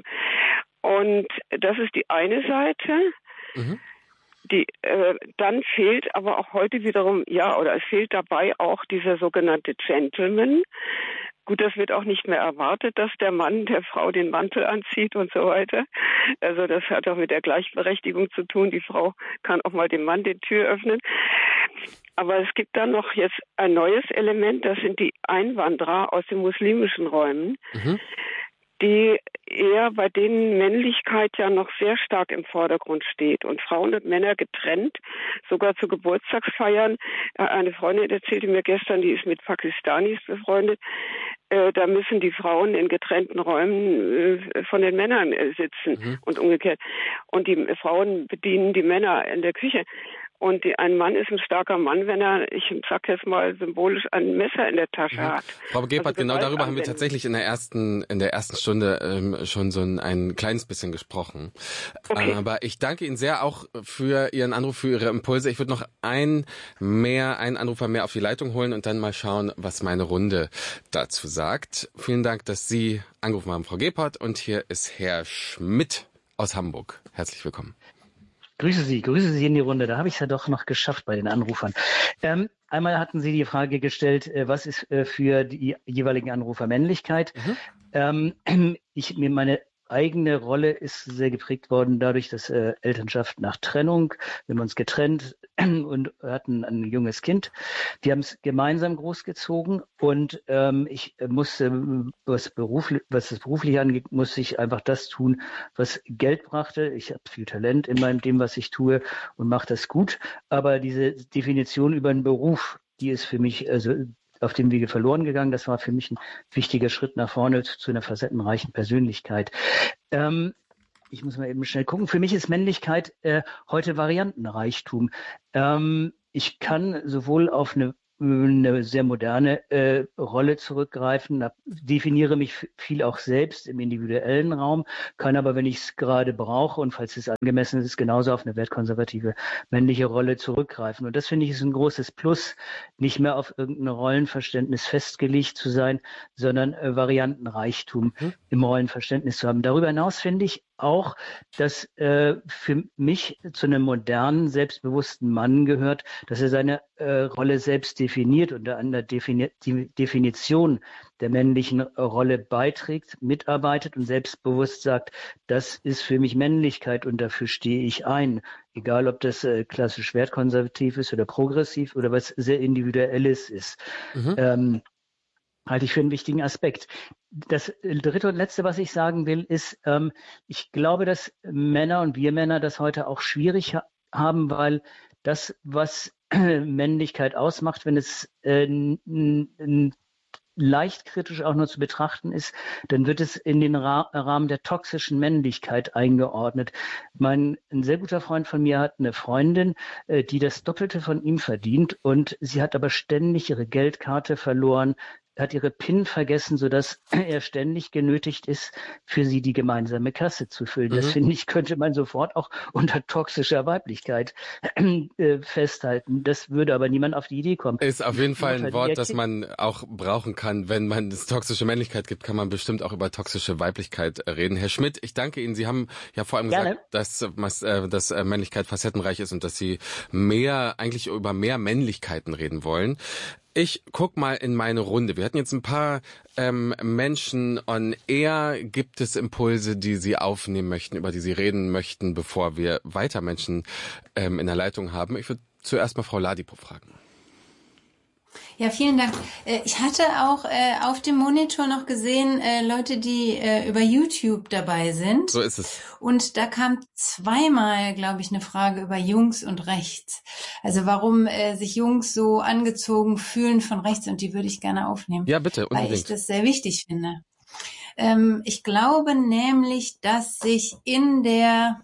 Und das ist die eine Seite. Mhm. Die, äh, dann fehlt aber auch heute wiederum, ja, oder es fehlt dabei auch dieser sogenannte Gentleman. Gut, das wird auch nicht mehr erwartet, dass der Mann der Frau den Mantel anzieht und so weiter. Also das hat auch mit der Gleichberechtigung zu tun. Die Frau kann auch mal dem Mann die Tür öffnen. Aber es gibt dann noch jetzt ein neues Element, das sind die Einwanderer aus den muslimischen Räumen, mhm. die eher bei denen Männlichkeit ja noch sehr stark im Vordergrund steht und Frauen und Männer getrennt, sogar zu Geburtstagsfeiern. Eine Freundin erzählte mir gestern, die ist mit Pakistanis befreundet, äh, da müssen die Frauen in getrennten Räumen äh, von den Männern äh, sitzen mhm. und umgekehrt. Und die Frauen bedienen die Männer in der Küche. Und die, ein Mann ist ein starker Mann, wenn er, ich sag jetzt mal symbolisch, ein Messer in der Tasche mhm. hat. Frau Gebhardt, also genau darüber haben wir tatsächlich in der ersten in der ersten Stunde ähm, schon so ein, ein kleines bisschen gesprochen. Okay. Aber ich danke Ihnen sehr auch für Ihren Anruf, für Ihre Impulse. Ich würde noch ein mehr, einen Anrufer mehr auf die Leitung holen und dann mal schauen, was meine Runde dazu sagt. Vielen Dank, dass Sie angerufen haben, Frau Gebhardt. Und hier ist Herr Schmidt aus Hamburg. Herzlich willkommen. Grüße Sie, grüße Sie in die Runde. Da habe ich es ja doch noch geschafft bei den Anrufern. Ähm, einmal hatten Sie die Frage gestellt, äh, was ist äh, für die jeweiligen Anrufer Männlichkeit? Mhm. Ähm, ich mir meine eigene Rolle ist sehr geprägt worden dadurch, dass äh, Elternschaft nach Trennung, wir haben uns getrennt und hatten ein junges Kind. Wir haben es gemeinsam großgezogen und ähm, ich musste, was, beruflich, was das berufliche angeht, musste ich einfach das tun, was Geld brachte. Ich habe viel Talent in meinem dem, was ich tue und mache das gut. Aber diese Definition über einen Beruf, die ist für mich also auf dem Wege verloren gegangen. Das war für mich ein wichtiger Schritt nach vorne zu einer facettenreichen Persönlichkeit. Ähm, ich muss mal eben schnell gucken. Für mich ist Männlichkeit äh, heute Variantenreichtum. Ähm, ich kann sowohl auf eine eine sehr moderne äh, Rolle zurückgreifen, da definiere mich viel auch selbst im individuellen Raum, kann aber, wenn ich es gerade brauche und falls es angemessen ist, genauso auf eine wertkonservative männliche Rolle zurückgreifen. Und das finde ich ist ein großes Plus, nicht mehr auf irgendein Rollenverständnis festgelegt zu sein, sondern äh, Variantenreichtum mhm. im Rollenverständnis zu haben. Darüber hinaus finde ich auch, dass äh, für mich zu einem modernen, selbstbewussten Mann gehört, dass er seine äh, Rolle selbst definiert und an der Defini- die Definition der männlichen Rolle beiträgt, mitarbeitet und selbstbewusst sagt, das ist für mich Männlichkeit und dafür stehe ich ein. Egal, ob das äh, klassisch wertkonservativ ist oder progressiv oder was sehr Individuelles ist. Mhm. Ähm, halte ich für einen wichtigen Aspekt. Das dritte und letzte, was ich sagen will, ist, ähm, ich glaube, dass Männer und wir Männer das heute auch schwierig ha- haben, weil das, was äh, Männlichkeit ausmacht, wenn es äh, n- n- leicht kritisch auch nur zu betrachten ist, dann wird es in den Ra- Rahmen der toxischen Männlichkeit eingeordnet. Mein, ein sehr guter Freund von mir hat eine Freundin, äh, die das Doppelte von ihm verdient und sie hat aber ständig ihre Geldkarte verloren, hat ihre PIN vergessen, sodass er ständig genötigt ist, für sie die gemeinsame Kasse zu füllen. Mhm. Das, finde ich, könnte man sofort auch unter toxischer Weiblichkeit äh, festhalten. Das würde aber niemand auf die Idee kommen. Ist auf jeden Fall ein Wort, das man auch brauchen kann. Wenn man es toxische Männlichkeit gibt, kann man bestimmt auch über toxische Weiblichkeit reden. Herr Schmidt, ich danke Ihnen. Sie haben ja vor allem Gerne. gesagt, dass, äh, dass Männlichkeit facettenreich ist und dass Sie mehr, eigentlich über mehr Männlichkeiten reden wollen. Ich guck mal in meine Runde. Wir hatten jetzt ein paar ähm, Menschen on air. Gibt es Impulse, die Sie aufnehmen möchten, über die Sie reden möchten, bevor wir weiter Menschen ähm, in der Leitung haben? Ich würde zuerst mal Frau Ladipo fragen. Ja, vielen Dank. Ich hatte auch äh, auf dem Monitor noch gesehen, äh, Leute, die äh, über YouTube dabei sind. So ist es. Und da kam zweimal, glaube ich, eine Frage über Jungs und rechts. Also warum äh, sich Jungs so angezogen fühlen von rechts, und die würde ich gerne aufnehmen. Ja, bitte, unbedingt. Weil ich das sehr wichtig finde. Ähm, ich glaube nämlich, dass sich in der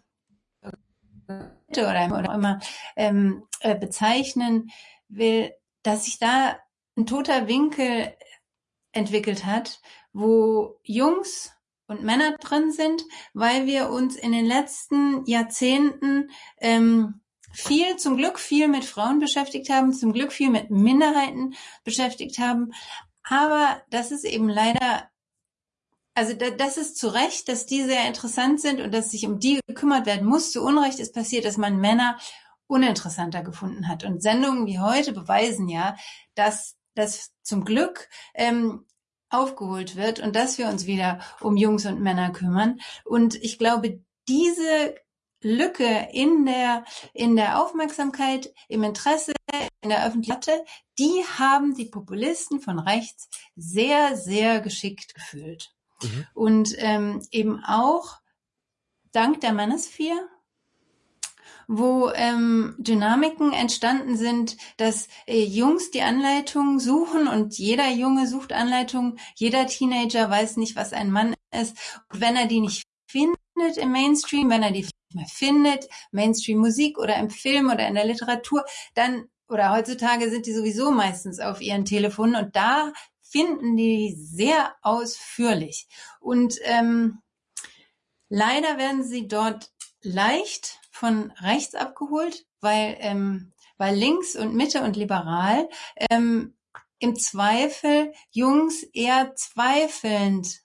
oder, oder immer ähm, äh, bezeichnen will, dass sich da ein toter Winkel entwickelt hat, wo Jungs und Männer drin sind, weil wir uns in den letzten Jahrzehnten ähm, viel, zum Glück viel mit Frauen beschäftigt haben, zum Glück viel mit Minderheiten beschäftigt haben. Aber das ist eben leider also da, das ist zu Recht, dass die sehr interessant sind und dass sich um die gekümmert werden muss. Zu Unrecht ist passiert, dass man Männer uninteressanter gefunden hat. Und Sendungen wie heute beweisen ja, dass das zum Glück ähm, aufgeholt wird und dass wir uns wieder um Jungs und Männer kümmern. Und ich glaube, diese Lücke in der in der Aufmerksamkeit, im Interesse, in der Öffentlichkeit, die haben die Populisten von rechts sehr, sehr geschickt gefüllt. Mhm. Und ähm, eben auch dank der Manosphere, wo ähm, Dynamiken entstanden sind, dass äh, Jungs die Anleitung suchen und jeder Junge sucht Anleitung, jeder Teenager weiß nicht, was ein Mann ist. Und wenn er die nicht findet im Mainstream, wenn er die nicht mehr findet, Mainstream-Musik oder im Film oder in der Literatur, dann, oder heutzutage sind die sowieso meistens auf ihren Telefonen und da finden die sehr ausführlich. Und ähm, leider werden sie dort leicht von rechts abgeholt, weil ähm, weil links und Mitte und liberal ähm, im Zweifel Jungs eher zweifelnd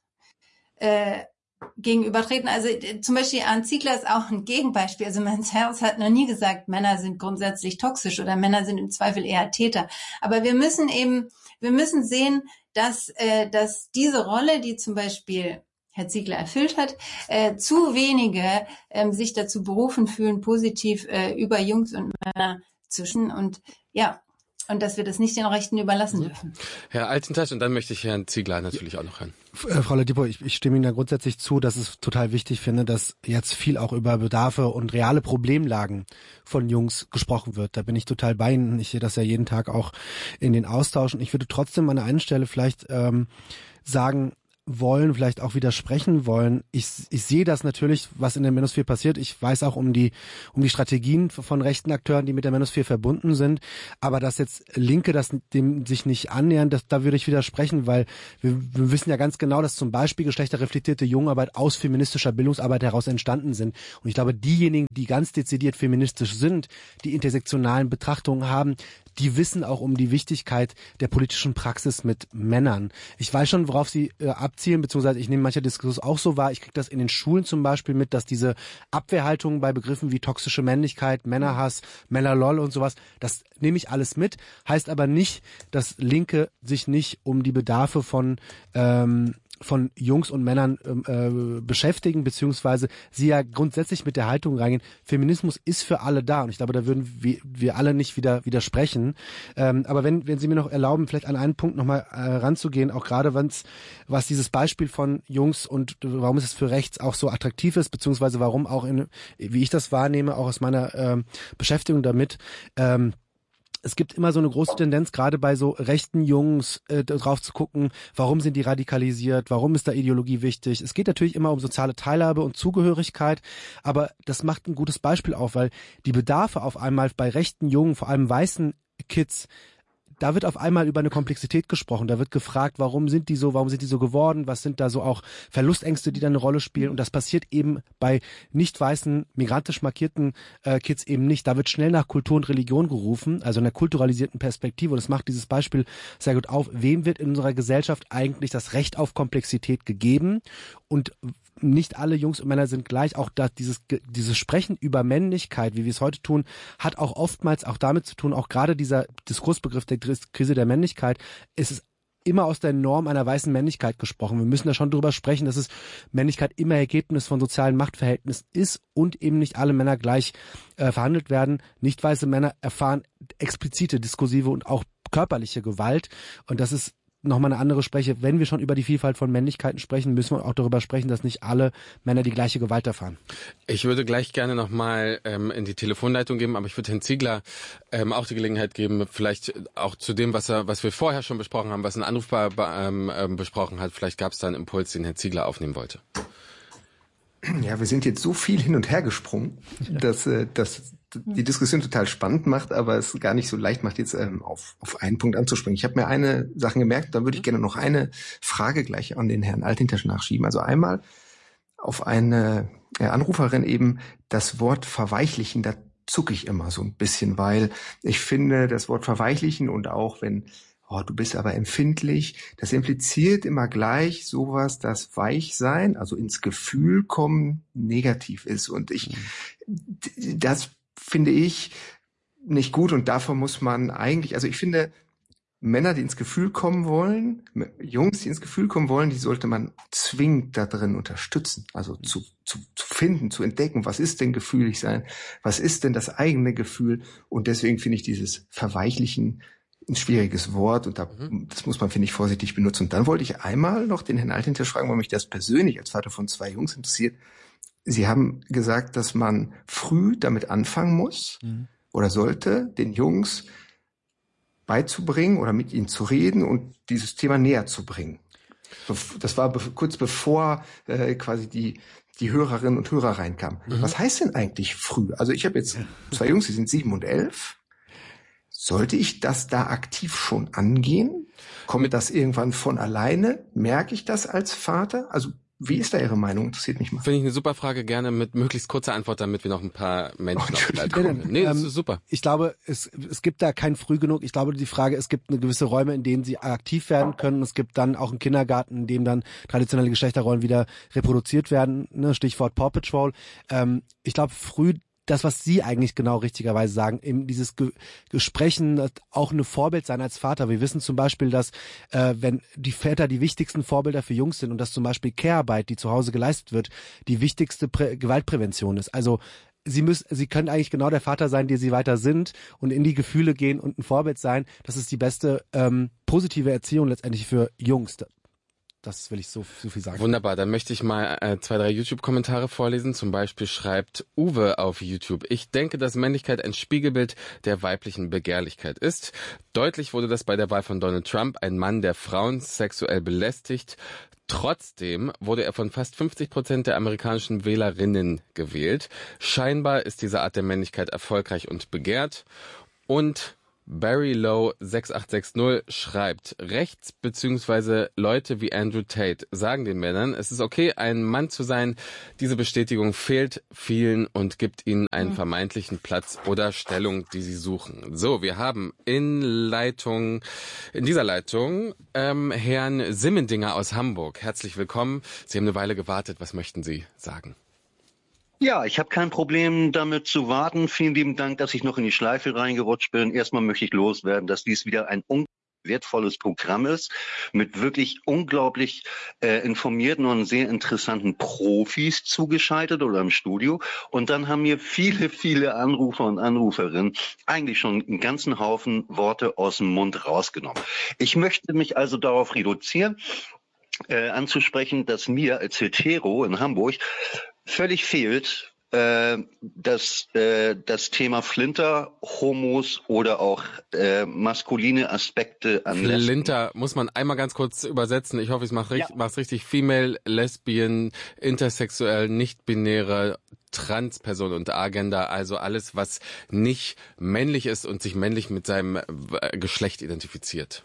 äh, gegenübertreten. Also äh, zum Beispiel Arndt Ziegler ist auch ein Gegenbeispiel. Also Men's Health hat noch nie gesagt, Männer sind grundsätzlich toxisch oder Männer sind im Zweifel eher Täter. Aber wir müssen eben, wir müssen sehen, dass äh, dass diese Rolle, die zum Beispiel Herr Ziegler erfüllt hat, äh, zu wenige ähm, sich dazu berufen fühlen, positiv äh, über Jungs und Männer zu sprechen und ja, und dass wir das nicht den Rechten überlassen dürfen. Herr Altenteich, und dann möchte ich Herrn Ziegler natürlich auch noch hören. Frau Ladipo, ich, ich stimme Ihnen da grundsätzlich zu, dass ich total wichtig finde, dass jetzt viel auch über Bedarfe und reale Problemlagen von Jungs gesprochen wird. Da bin ich total bei Ihnen. Ich sehe das ja jeden Tag auch in den Austauschen. Ich würde trotzdem an der einen Stelle vielleicht ähm, sagen, wollen, vielleicht auch widersprechen wollen. Ich, ich sehe das natürlich, was in der Manosphere passiert. Ich weiß auch um die um die Strategien von rechten Akteuren, die mit der Manosphere verbunden sind. Aber dass jetzt Linke das dem sich nicht annähern, das, da würde ich widersprechen, weil wir, wir wissen ja ganz genau, dass zum Beispiel geschlechterreflektierte Jugendarbeit aus feministischer Bildungsarbeit heraus entstanden sind. Und ich glaube, diejenigen, die ganz dezidiert feministisch sind, die intersektionalen Betrachtungen haben, die wissen auch um die Wichtigkeit der politischen Praxis mit Männern. Ich weiß schon, worauf Sie äh, abzielen, beziehungsweise ich nehme mancher Diskurs auch so wahr. Ich kriege das in den Schulen zum Beispiel mit, dass diese Abwehrhaltung bei Begriffen wie toxische Männlichkeit, Männerhass, Männerlol und sowas, das nehme ich alles mit. Heißt aber nicht, dass Linke sich nicht um die Bedarfe von ähm, von Jungs und Männern äh, beschäftigen, beziehungsweise sie ja grundsätzlich mit der Haltung reingehen, Feminismus ist für alle da und ich glaube, da würden wir, wir alle nicht wieder widersprechen. Ähm, aber wenn, wenn Sie mir noch erlauben, vielleicht an einen Punkt nochmal äh, ranzugehen, auch gerade wenn's, was dieses Beispiel von Jungs und warum es für rechts auch so attraktiv ist, beziehungsweise warum auch, in, wie ich das wahrnehme, auch aus meiner ähm, Beschäftigung damit, ähm, es gibt immer so eine große Tendenz, gerade bei so rechten Jungs, äh, drauf zu gucken, warum sind die radikalisiert, warum ist da Ideologie wichtig. Es geht natürlich immer um soziale Teilhabe und Zugehörigkeit, aber das macht ein gutes Beispiel auf, weil die Bedarfe auf einmal bei rechten Jungen, vor allem weißen Kids, da wird auf einmal über eine Komplexität gesprochen. Da wird gefragt, warum sind die so, warum sind die so geworden, was sind da so auch Verlustängste, die da eine Rolle spielen. Und das passiert eben bei nicht weißen, migrantisch markierten äh, Kids eben nicht. Da wird schnell nach Kultur und Religion gerufen, also einer kulturalisierten Perspektive. Und das macht dieses Beispiel sehr gut auf. Wem wird in unserer Gesellschaft eigentlich das Recht auf Komplexität gegeben? Und nicht alle Jungs und Männer sind gleich. Auch da dieses dieses Sprechen über Männlichkeit, wie wir es heute tun, hat auch oftmals auch damit zu tun, auch gerade dieser Diskursbegriff der Krise der Männlichkeit, ist es immer aus der Norm einer weißen Männlichkeit gesprochen. Wir müssen da schon drüber sprechen, dass es Männlichkeit immer Ergebnis von sozialen Machtverhältnissen ist und eben nicht alle Männer gleich äh, verhandelt werden. Nicht weiße Männer erfahren explizite diskursive und auch körperliche Gewalt und das ist nochmal eine andere Spreche. Wenn wir schon über die Vielfalt von Männlichkeiten sprechen, müssen wir auch darüber sprechen, dass nicht alle Männer die gleiche Gewalt erfahren. Ich würde gleich gerne nochmal ähm, in die Telefonleitung geben, aber ich würde Herrn Ziegler ähm, auch die Gelegenheit geben, vielleicht auch zu dem, was er, was wir vorher schon besprochen haben, was ein Anrufbar ähm, ähm, besprochen hat. Vielleicht gab es da einen Impuls, den Herr Ziegler aufnehmen wollte. Ja, wir sind jetzt so viel hin und her gesprungen, dass äh, das die Diskussion total spannend macht, aber es gar nicht so leicht macht, jetzt ähm, auf, auf einen Punkt anzuspringen. Ich habe mir eine Sache gemerkt, da würde ich gerne noch eine Frage gleich an den Herrn Altenteich nachschieben. Also einmal auf eine äh, Anruferin eben das Wort verweichlichen, da zucke ich immer so ein bisschen, weil ich finde, das Wort verweichlichen und auch wenn oh, du bist aber empfindlich. Das impliziert immer gleich sowas, dass Weichsein, also ins Gefühl kommen, negativ ist. Und ich, das finde ich nicht gut und davor muss man eigentlich, also ich finde, Männer, die ins Gefühl kommen wollen, Jungs, die ins Gefühl kommen wollen, die sollte man zwingend da drin unterstützen. Also zu, zu, zu finden, zu entdecken, was ist denn gefühlig sein? Was ist denn das eigene Gefühl? Und deswegen finde ich dieses Verweichlichen ein schwieriges Wort und da, das muss man, finde ich, vorsichtig benutzen. Und dann wollte ich einmal noch den Herrn Althinter fragen, weil mich das persönlich als Vater von zwei Jungs interessiert. Sie haben gesagt, dass man früh damit anfangen muss mhm. oder sollte, den Jungs beizubringen oder mit ihnen zu reden und dieses Thema näher zu bringen. Das war be- kurz bevor äh, quasi die die Hörerinnen und Hörer reinkamen. Mhm. Was heißt denn eigentlich früh? Also ich habe jetzt zwei Jungs, die sind sieben und elf. Sollte ich das da aktiv schon angehen? Kommt das irgendwann von alleine? Merke ich das als Vater? Also wie ist da Ihre Meinung? Interessiert mich mal. Finde ich eine super Frage, gerne mit möglichst kurzer Antwort, damit wir noch ein paar Menschen oh, aufleiten. Nee, das ist super. Ich glaube, es, es gibt da kein früh genug. Ich glaube, die Frage, es gibt eine gewisse Räume, in denen sie aktiv werden können. Es gibt dann auch einen Kindergarten, in dem dann traditionelle Geschlechterrollen wieder reproduziert werden. Ne? Stichwort Paw Patrol. Ähm, ich glaube, früh das, was Sie eigentlich genau richtigerweise sagen, eben dieses Ge- Gesprechen, auch eine Vorbild sein als Vater. Wir wissen zum Beispiel, dass äh, wenn die Väter die wichtigsten Vorbilder für Jungs sind und dass zum Beispiel Care-Arbeit, die zu Hause geleistet wird, die wichtigste Prä- Gewaltprävention ist. Also Sie müssen, Sie können eigentlich genau der Vater sein, der Sie weiter sind und in die Gefühle gehen und ein Vorbild sein. Das ist die beste ähm, positive Erziehung letztendlich für Jungs. Das will ich so, so viel sagen. Wunderbar, dann möchte ich mal äh, zwei, drei YouTube-Kommentare vorlesen. Zum Beispiel schreibt Uwe auf YouTube: Ich denke, dass Männlichkeit ein Spiegelbild der weiblichen Begehrlichkeit ist. Deutlich wurde das bei der Wahl von Donald Trump, ein Mann, der Frauen sexuell belästigt. Trotzdem wurde er von fast fünfzig Prozent der amerikanischen Wählerinnen gewählt. Scheinbar ist diese Art der Männlichkeit erfolgreich und begehrt. Und Barry Lowe sechs acht sechs null schreibt: Rechts bzw. Leute wie Andrew Tate sagen den Männern, es ist okay, ein Mann zu sein. Diese Bestätigung fehlt vielen und gibt ihnen einen vermeintlichen Platz oder Stellung, die sie suchen. So, wir haben in Leitung, in dieser Leitung ähm, Herrn Simmendinger aus Hamburg. Herzlich willkommen. Sie haben eine Weile gewartet. Was möchten Sie sagen? Ja, ich habe kein Problem damit zu warten. Vielen lieben Dank, dass ich noch in die Schleife reingerutscht bin. Erstmal möchte ich loswerden, dass dies wieder ein unglaublich wertvolles Programm ist, mit wirklich unglaublich äh, informierten und sehr interessanten Profis zugeschaltet oder im Studio. Und dann haben mir viele, viele Anrufer und Anruferinnen eigentlich schon einen ganzen Haufen Worte aus dem Mund rausgenommen. Ich möchte mich also darauf reduzieren, äh, anzusprechen, dass mir als Hetero in Hamburg völlig fehlt äh, das, äh, das Thema Flinter, Homos oder auch äh, maskuline Aspekte an Lesben. Flinter muss man einmal ganz kurz übersetzen. Ich hoffe, ich mache es ja. richtig. Female, Lesbian, intersexuell, nicht-binäre, Transperson und Agender, also alles, was nicht männlich ist und sich männlich mit seinem Geschlecht identifiziert.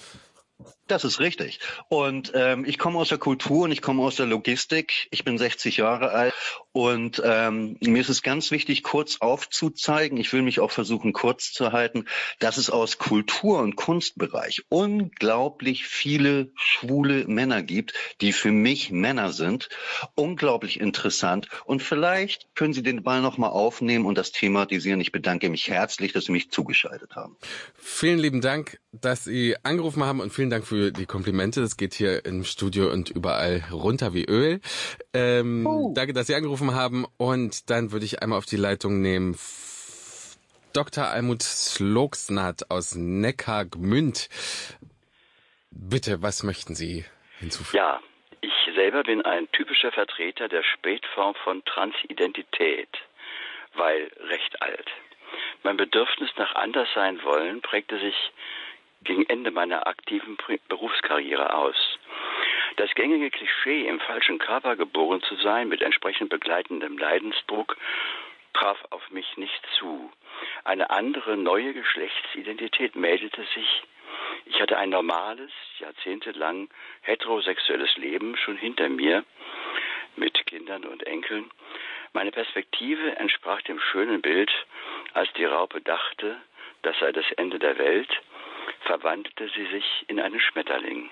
Das ist richtig. Und ähm, ich komme aus der Kultur und ich komme aus der Logistik. Ich bin sechzig Jahre alt und ähm, mir ist es ganz wichtig, kurz aufzuzeigen, ich will mich auch versuchen, kurz zu halten, dass es aus Kultur- und Kunstbereich unglaublich viele schwule Männer gibt, die für mich Männer sind. Unglaublich interessant. Und vielleicht können Sie den Ball nochmal aufnehmen und das thematisieren. Ich bedanke mich herzlich, dass Sie mich zugeschaltet haben. Vielen lieben Dank, dass Sie angerufen haben und vielen Dank für die Komplimente. Das geht hier im Studio und überall runter wie Öl. Ähm, oh. Danke, dass Sie angerufen haben. Und dann würde ich einmal auf die Leitung nehmen Doktor Almut Slogsnath aus Neckargmünd. Bitte, was möchten Sie hinzufügen? Ja, ich selber bin ein typischer Vertreter der Spätform von Transidentität, weil recht alt. Mein Bedürfnis nach Anderssein wollen prägte sich gegen Ende meiner aktiven Berufskarriere aus. Das gängige Klischee, im falschen Körper geboren zu sein, mit entsprechend begleitendem Leidensdruck, traf auf mich nicht zu. Eine andere, neue Geschlechtsidentität meldete sich. Ich hatte ein normales, jahrzehntelang heterosexuelles Leben schon hinter mir, mit Kindern und Enkeln. Meine Perspektive entsprach dem schönen Bild, als die Raupe dachte, das sei das Ende der Welt, verwandelte sie sich in einen Schmetterling.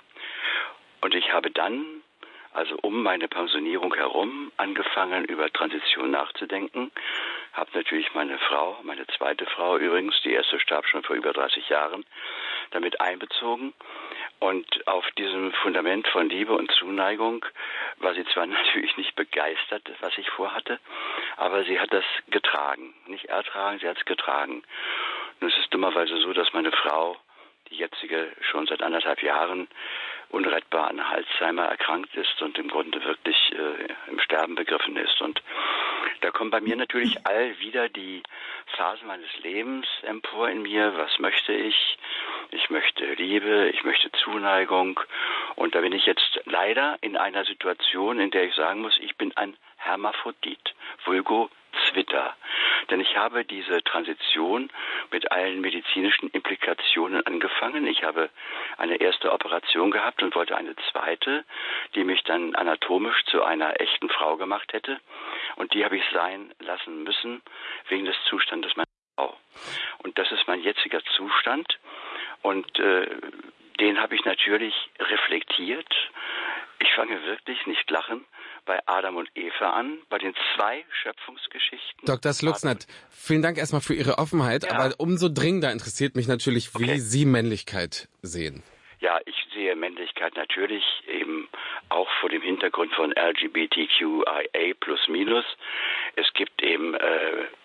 Und ich habe dann, also um meine Pensionierung herum, angefangen, über Transition nachzudenken. Habe natürlich meine Frau, meine zweite Frau übrigens, die erste starb schon vor über dreißig Jahren, damit einbezogen. Und auf diesem Fundament von Liebe und Zuneigung war sie zwar natürlich nicht begeistert, was ich vorhatte, aber sie hat das getragen. Nicht ertragen, sie hat es getragen. Nun ist es dummerweise so, dass meine Frau, die jetzige, schon seit anderthalb Jahren unrettbar an Alzheimer erkrankt ist und im Grunde wirklich äh, im Sterben begriffen ist. Und da kommen bei mir natürlich all wieder die Phasen meines Lebens empor in mir. Was möchte ich? Ich möchte Liebe, ich möchte Zuneigung. Und da bin ich jetzt leider in einer Situation, in der ich sagen muss, ich bin ein Hermaphrodit, vulgo Zwitter. Denn ich habe diese Transition mit allen medizinischen Implikationen angefangen. Ich habe eine erste Operation gehabt und wollte eine zweite, die mich dann anatomisch zu einer echten Frau gemacht hätte. Und die habe ich sein lassen müssen, wegen des Zustandes meiner Frau. Und das ist mein jetziger Zustand. Und äh, den habe ich natürlich reflektiert. Ich fange wirklich, nicht lachen, bei Adam und Eva an, bei den zwei Schöpfungsgeschichten. Doktor Sluxnert, vielen Dank erstmal für Ihre Offenheit, ja. Aber umso dringender interessiert mich natürlich, wie okay. Sie Männlichkeit sehen. Ja, ich sehe Männlichkeit natürlich eben auch vor dem Hintergrund von L G B T Q I A plus minus. Es gibt eben äh, äh,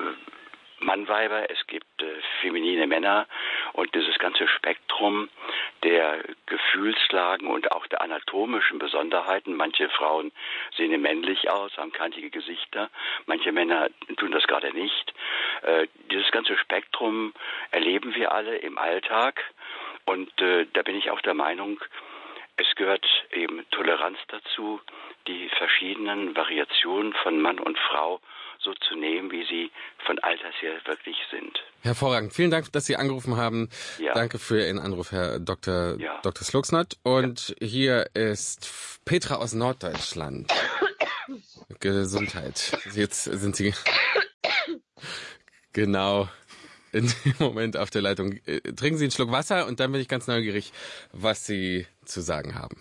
Mannweiber, es gibt äh, feminine Männer und dieses ganze Spektrum der Gefühlslagen und auch der anatomischen Besonderheiten. Manche Frauen sehen männlich aus, haben kantige Gesichter, manche Männer tun das gerade nicht. Äh, dieses ganze Spektrum erleben wir alle im Alltag und äh, da bin ich auch der Meinung, es gehört eben Toleranz dazu, die verschiedenen Variationen von Mann und Frau so zu nehmen, wie sie von Alters her wirklich sind. Hervorragend. Vielen Dank, dass Sie angerufen haben. Ja. Danke für Ihren Anruf, Herr Doktor Ja. Doktor Sluxnert. Und ja. Hier ist Petra aus Norddeutschland. Gesundheit. Jetzt sind Sie genau in dem Moment auf der Leitung. Trinken Sie einen Schluck Wasser und dann bin ich ganz neugierig, was Sie zu sagen haben.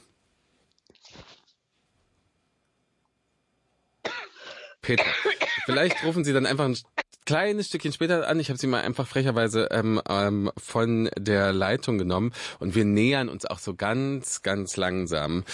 Petra, vielleicht rufen Sie dann einfach ein kleines Stückchen später an. Ich habe Sie mal einfach frecherweise ähm, ähm, von der Leitung genommen und wir nähern uns auch so ganz, ganz langsam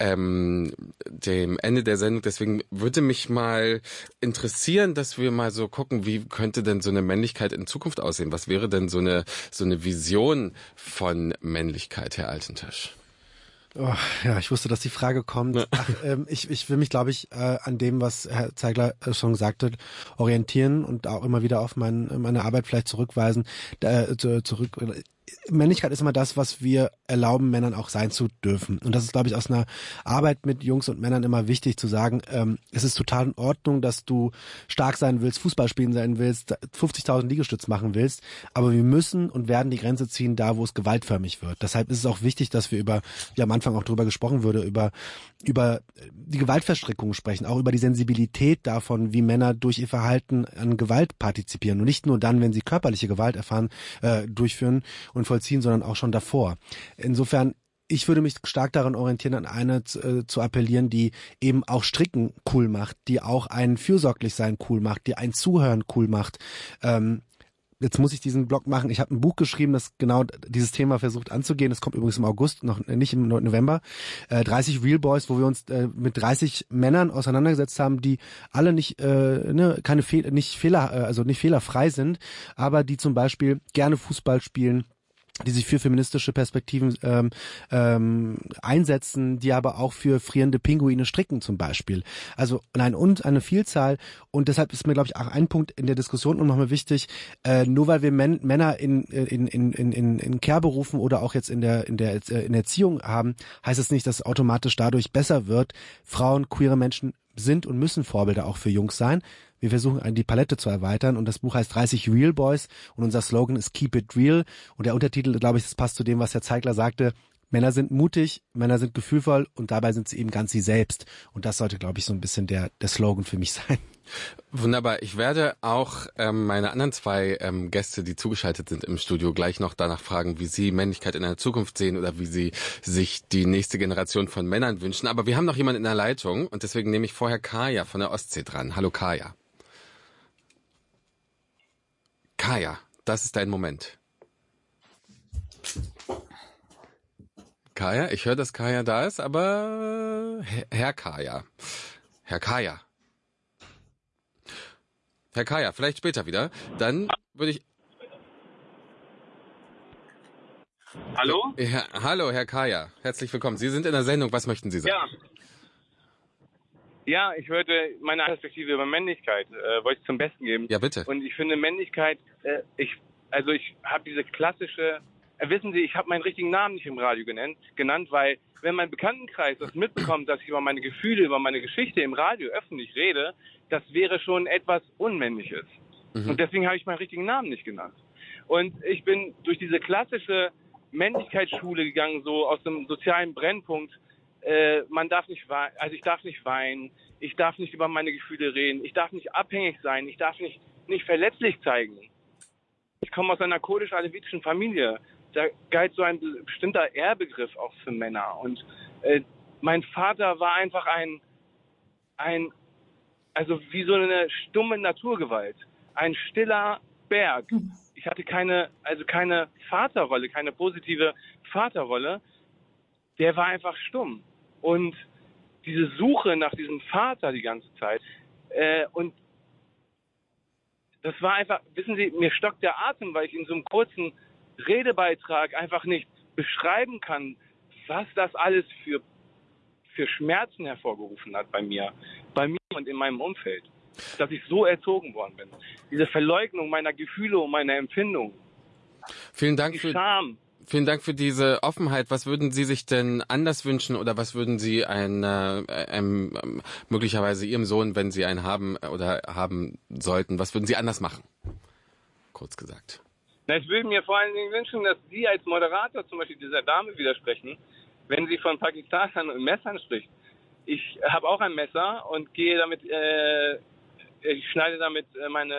ähm, dem Ende der Sendung. Deswegen würde mich mal interessieren, dass wir mal so gucken, wie könnte denn so eine Männlichkeit in Zukunft aussehen? Was wäre denn so eine so eine Vision von Männlichkeit, Herr Altentisch? Oh, ja, ich wusste, dass die Frage kommt. Ja. Ach, ähm, ich, ich will mich, glaube ich, äh, an dem, was Herr Zeigler äh, schon sagte, orientieren und auch immer wieder auf mein, meine Arbeit vielleicht zurückweisen. Äh, zurück. Männlichkeit ist immer das, was wir erlauben, Männern auch sein zu dürfen. Und das ist, glaube ich, aus einer Arbeit mit Jungs und Männern immer wichtig zu sagen, ähm, es ist total in Ordnung, dass du stark sein willst, Fußball spielen sein willst, fünfzigtausend Liegestütz machen willst, aber wir müssen und werden die Grenze ziehen, da wo es gewaltförmig wird. Deshalb ist es auch wichtig, dass wir über, wie am Anfang auch drüber gesprochen wurde, über über die Gewaltverstrickungen sprechen, auch über die Sensibilität davon, wie Männer durch ihr Verhalten an Gewalt partizipieren und nicht nur dann, wenn sie körperliche Gewalt erfahren, äh, durchführen und vollziehen, sondern auch schon davor. Insofern, ich würde mich stark daran orientieren, an eine zu, äh, zu appellieren, die eben auch Stricken cool macht, die auch ein Fürsorglichsein cool macht, die ein Zuhören cool macht. Ähm, Jetzt muss ich diesen Blog machen. Ich habe ein Buch geschrieben, das genau dieses Thema versucht anzugehen. Das kommt übrigens im August, noch nicht im November. Äh, dreißig Real Boys, wo wir uns äh, mit dreißig Männern auseinandergesetzt haben, die alle nicht, äh, ne, keine Fehl, nicht Fehler, äh, also nicht fehlerfrei sind, aber die zum Beispiel gerne Fußball spielen, die sich für feministische Perspektiven ähm, ähm, einsetzen, die aber auch für frierende Pinguine stricken zum Beispiel. Also nein, und eine Vielzahl. Und deshalb ist mir, glaube ich, auch ein Punkt in der Diskussion nochmal wichtig, äh, nur weil wir Män- Männer in, in, in, in, in Care-Berufen oder auch jetzt in der, in der in der Erziehung haben, heißt es nicht, dass es automatisch dadurch besser wird. Frauen, queere Menschen sind und müssen Vorbilder auch für Jungs sein. Wir versuchen, die Palette zu erweitern und das Buch heißt dreißig Real Boys und unser Slogan ist Keep it real und der Untertitel, glaube ich, das passt zu dem, was Herr Zeigler sagte, Männer sind mutig, Männer sind gefühlvoll und dabei sind sie eben ganz sie selbst. Und das sollte, glaube ich, so ein bisschen der, der Slogan für mich sein. Wunderbar. Ich werde auch ähm, meine anderen zwei ähm, Gäste, die zugeschaltet sind im Studio, gleich noch danach fragen, wie sie Männlichkeit in der Zukunft sehen oder wie sie sich die nächste Generation von Männern wünschen. Aber wir haben noch jemanden in der Leitung und deswegen nehme ich vorher Kaya von der Ostsee dran. Hallo Kaya. Kaya, das ist dein Moment. Kaya, ich höre, dass Kaya da ist, aber Herr Kaya. Herr Kaya. Herr Kaya, vielleicht später wieder. Dann würde ich... Hallo? Ja, hallo, Herr Kaya. Herzlich willkommen. Sie sind in der Sendung. Was möchten Sie sagen? Ja, ja, ich würde meine Perspektive über Männlichkeit, äh, wollte ich zum Besten geben. Ja, bitte. Und ich finde Männlichkeit, äh, ich, also ich habe diese klassische... Äh, wissen Sie, ich habe meinen richtigen Namen nicht im Radio genannt, genannt, weil wenn mein Bekanntenkreis das mitbekommt, dass ich über meine Gefühle, über meine Geschichte im Radio öffentlich rede, das wäre schon etwas Unmännliches. Mhm. Und deswegen habe ich meinen richtigen Namen nicht genannt. Und ich bin durch diese klassische Männlichkeitsschule gegangen, so aus dem sozialen Brennpunkt. Äh, man darf nicht weinen, also ich darf nicht weinen, ich darf nicht über meine Gefühle reden, ich darf nicht abhängig sein, ich darf nicht, nicht verletzlich zeigen. Ich komme aus einer kurdisch-alevitischen Familie. Da galt so ein bestimmter Ehrbegriff auch für Männer. Und äh, mein Vater war einfach ein, ein, also wie so eine stumme Naturgewalt. Ein stiller Berg. Ich hatte keine, also keine Vaterrolle, keine positive Vaterrolle. Der war einfach stumm. Und diese Suche nach diesem Vater die ganze Zeit. Äh, und das war einfach, wissen Sie, mir stockt der Atem, weil ich in so einem kurzen Redebeitrag einfach nicht beschreiben kann, was das alles für, für Schmerzen hervorgerufen hat bei mir, bei mir und in meinem Umfeld, dass ich so erzogen worden bin. Diese Verleugnung meiner Gefühle und meiner Empfindungen. Vielen Dank die für Scham. Vielen Dank für diese Offenheit. Was würden Sie sich denn anders wünschen oder was würden Sie ein, äh, einem, ähm, möglicherweise Ihrem Sohn, wenn Sie einen haben oder haben sollten, was würden Sie anders machen? Kurz gesagt. Na, ich würde mir vor allen Dingen wünschen, dass Sie als Moderator zum Beispiel dieser Dame widersprechen, wenn sie von Pakistanern und Messern spricht. Ich habe auch ein Messer und gehe damit, äh, ich schneide damit meine